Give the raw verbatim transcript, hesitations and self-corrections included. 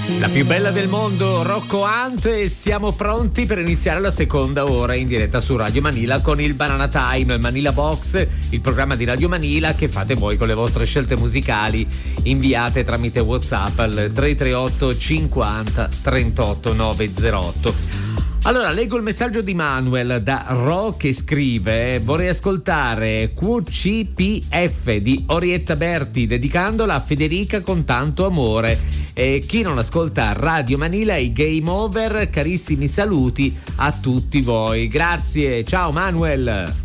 La più bella del mondo, Rocco Hunt, e siamo pronti per iniziare la seconda ora in diretta su Radio Manila con il Banana Time, Manila Box, il programma di Radio Manila che fate voi con le vostre scelte musicali inviate tramite WhatsApp al tre tre otto cinquanta trentotto novecentootto. Allora, leggo il messaggio di Manuel da Ro che scrive: vorrei ascoltare Q C P F di Orietta Berti, dedicandola a Federica con tanto amore. E chi non ascolta Radio Manila è Game Over. Carissimi saluti a tutti voi. Grazie, ciao Manuel.